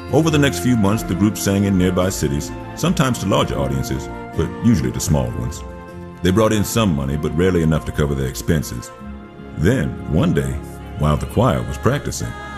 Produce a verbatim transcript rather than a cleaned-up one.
Over the next few months, the group sang in nearby cities, sometimes to larger audiences, but usually to small ones. They brought in some money, but rarely enough to cover their expenses. Then, one day, while the choir was practicing,